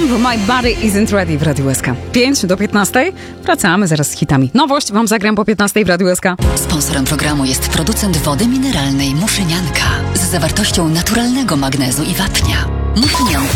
Jump, My Body Isn't Ready w Radiu SK. 5 do 15. Wracamy zaraz z hitami. Nowość wam zagram po 15 w Radiu SK. Sponsorem programu jest producent wody mineralnej Muszynianka z zawartością naturalnego magnezu i wapnia. Muszynianka.